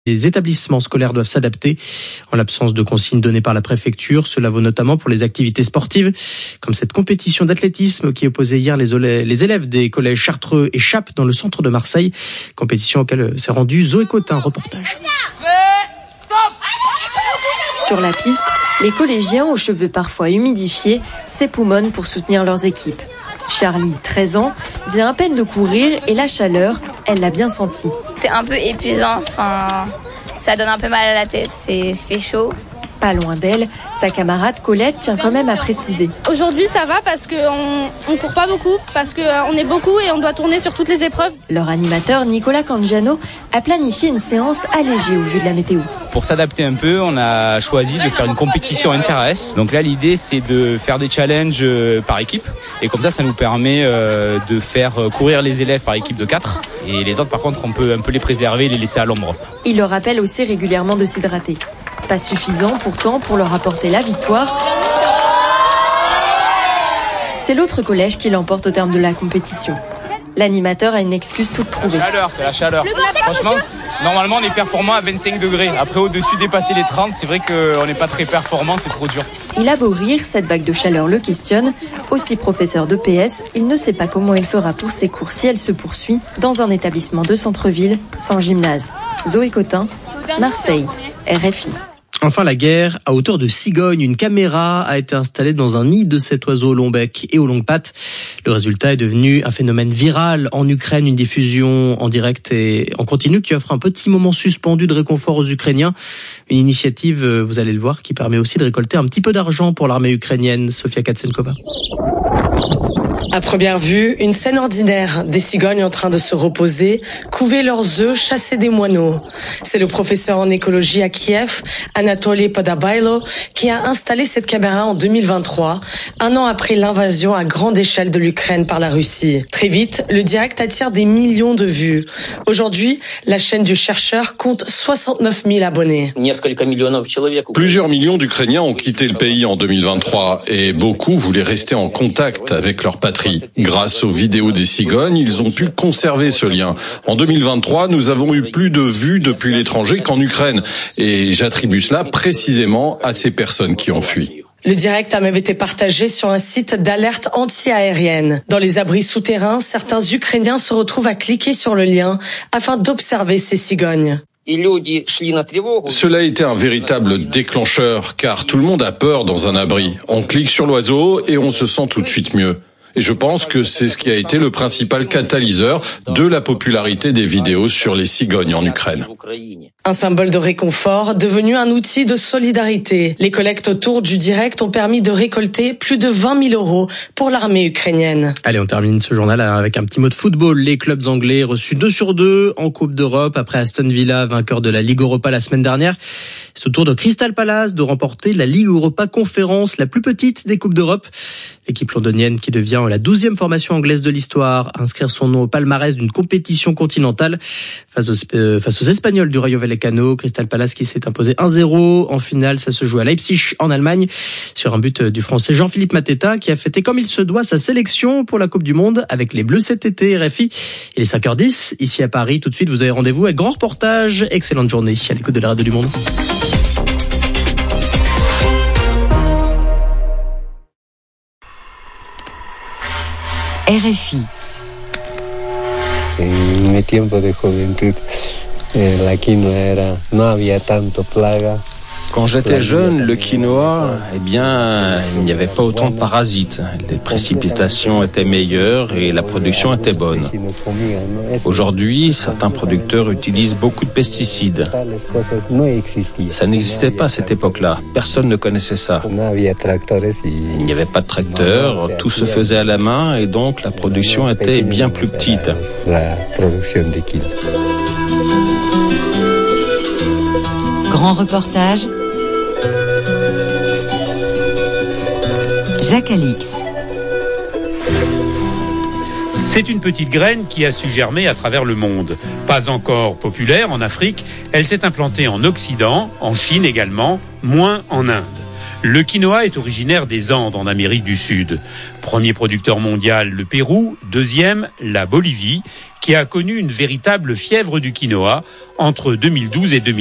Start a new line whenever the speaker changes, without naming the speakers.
Les établissements scolaires doivent s'adapter en l'absence de consignes données par la préfecture. Cela vaut notamment pour les activités sportives, comme cette compétition d'athlétisme qui opposait hier les élèves des collèges Chartreux et Chappe dans le centre de Marseille. Compétition auquel s'est rendue Zoé Cotin, reportage.
Sur la piste, les collégiens aux cheveux parfois humidifiés s'époumonnent pour soutenir leurs équipes. Charlie, 13 ans, vient à peine de courir et la chaleur, elle l'a bien senti.
C'est un peu épuisant, ça donne un peu mal à la tête, il fait chaud.
Pas loin d'elle, sa camarade Colette tient quand même à préciser.
Aujourd'hui ça va parce qu'on court pas beaucoup, parce qu'on est beaucoup et on doit tourner sur toutes les épreuves.
Leur animateur Nicolas Cangiano a planifié une séance allégée au vu de la météo.
Pour s'adapter un peu, on a choisi de faire une compétition inter-AS. Donc là, l'idée, c'est de faire des challenges par équipe. Et comme ça nous permet de faire courir les élèves par équipe de 4. Et les autres, par contre, on peut un peu les préserver et les laisser à l'ombre.
Il leur rappelle aussi régulièrement de s'hydrater. Pas suffisant pourtant pour leur apporter la victoire. C'est l'autre collège qui l'emporte au terme de la compétition. L'animateur a une excuse toute trouvée.
C'est la chaleur. Franchement, normalement, on est performant à 25 degrés. Après, au-dessus, dépasser les 30, c'est vrai qu'on n'est pas très performant, c'est trop dur.
Il a beau rire, cette vague de chaleur le questionne. Aussi professeur de PS, il ne sait pas comment il fera pour ses cours si elle se poursuit dans un établissement de centre-ville sans gymnase. Zoé Cotin, Marseille, RFI.
Enfin, la guerre à hauteur de cigogne. Une caméra a été installée dans un nid de cet oiseau au long bec et aux longues pattes. Le résultat est devenu un phénomène viral en Ukraine, une diffusion en direct et en continu qui offre un petit moment suspendu de réconfort aux Ukrainiens. Une initiative, vous allez le voir, qui permet aussi de récolter un petit peu d'argent pour l'armée ukrainienne. Sofia Katsenkova.
À première vue, une scène ordinaire, des cigognes en train de se reposer, couver leurs œufs, chasser des moineaux. C'est le professeur en écologie à Kiev, Anatoly Podobailo, qui a installé cette caméra en 2023, un an après l'invasion à grande échelle de l'Ukraine par la Russie. Très vite, le direct attire des millions de vues. Aujourd'hui, la chaîne du chercheur compte 69 000 abonnés.
Plusieurs millions d'Ukrainiens ont quitté le pays en 2023 et beaucoup voulaient rester en contact avec leur patrie. Grâce aux vidéos des cigognes, ils ont pu conserver ce lien. En 2023, nous avons eu plus de vues depuis l'étranger qu'en Ukraine. Et j'attribue cela précisément à ces personnes qui ont fui.
Le direct a même été partagé sur un site d'alerte anti-aérienne. Dans les abris souterrains, certains Ukrainiens se retrouvent à cliquer sur le lien afin d'observer ces cigognes.
Cela a été un véritable déclencheur, car tout le monde a peur dans un abri. On clique sur l'oiseau et on se sent tout de suite mieux. Et je pense que c'est ce qui a été le principal catalyseur de la popularité des vidéos sur les cigognes en Ukraine.
Un symbole de réconfort devenu un outil de solidarité. Les collectes autour du direct ont permis de récolter plus de 20 000 € pour l'armée ukrainienne.
Allez, on termine ce journal avec un petit mot de football. Les clubs anglais reçus 2-2 en Coupe d'Europe après Aston Villa, vainqueur de la Ligue Europa la semaine dernière. C'est au tour de Crystal Palace de remporter la Ligue Europa Conférence, la plus petite des Coupes d'Europe. L'équipe londonienne qui devient la 12e formation anglaise de l'histoire à inscrire son nom au palmarès d'une compétition continentale face aux Espagnols du Rayo Vallecano. Crystal Palace qui s'est imposé 1-0 en finale. Ça se joue à Leipzig en Allemagne sur un but du Français Jean-Philippe Mateta qui a fêté comme il se doit sa sélection pour la Coupe du Monde avec les Bleus cet été. RFI, il est 5h10 ici à Paris. Tout de suite, vous avez rendez-vous avec grand reportage. Excellente journée à l'écoute de la radio du Monde.
RFI.
En mi tiempo de juventud, la quinoa no había tanto plaga.
Quand j'étais jeune, le quinoa, il n'y avait pas autant de parasites. Les précipitations étaient meilleures et la production était bonne. Aujourd'hui, certains producteurs utilisent beaucoup de pesticides. Ça n'existait pas à cette époque-là. Personne ne connaissait ça. Il n'y avait pas de tracteurs, tout se faisait à la main et donc la production était bien plus petite.
Grand reportage. Jacques Alix.
C'est une petite graine qui a su germer à travers le monde. Pas encore populaire en Afrique, elle s'est implantée en Occident, en Chine également, moins en Inde. Le quinoa est originaire des Andes en Amérique du Sud. Premier producteur mondial, le Pérou. Deuxième, la Bolivie, qui a connu une véritable fièvre du quinoa entre 2012 et 2013.